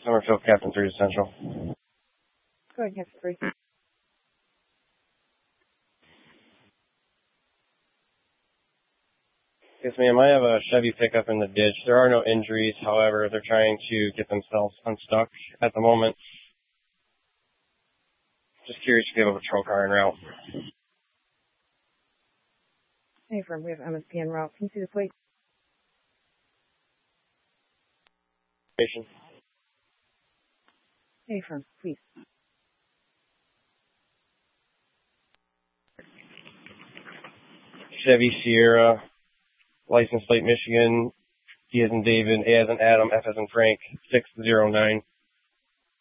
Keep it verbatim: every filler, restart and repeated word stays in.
Summerfield, Captain three to Central. Go ahead, Captain three. Yes, ma'am. I have a Chevy pickup in the ditch. There are no injuries. However, they're trying to get themselves unstuck at the moment. Just curious if you have a patrol car en route. Hey, firm. We have M S P en route. Can you see the plate? Station. Hey, firm. Please. Chevy Sierra, license plate Michigan, D as in David, A as in Adam, F as in Frank, six zero nine.